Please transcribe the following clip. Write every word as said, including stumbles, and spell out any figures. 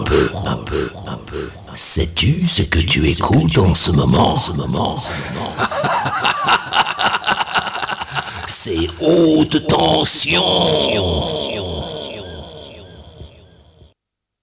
peu, un peu, un peu. Sais-tu ce que tu écoutes en ce moment, ce moment, ce moment C'est haute tension.